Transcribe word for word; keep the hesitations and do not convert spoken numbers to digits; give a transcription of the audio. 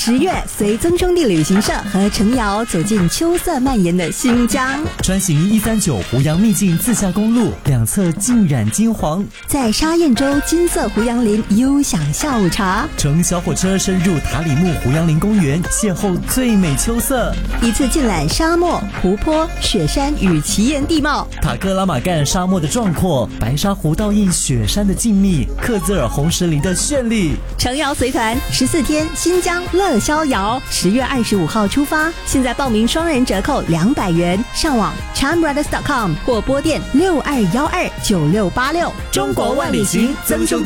十月，随曾兄弟旅行社和程瑶走进秋色蔓延的新疆， 穿行一三九胡杨秘境自驾公路，两侧浸染金黄， 在沙堰洲金色胡杨林悠享下午茶， 乘小火车深入塔里木胡杨林公园，邂逅最美秋色， 一次尽览沙漠、湖泊、雪山与奇岩地貌， 塔克拉玛干沙漠的壮阔，白沙湖倒映雪山的静谧，克孜尔红石林的绚丽。 程瑶随团十四天新疆乐逍遥，十月二十五号出发，现在报名双人折扣两百元，上网 chinabrothers dot com 或拨电六二一二九六八六。 中国万里行，曾兄弟。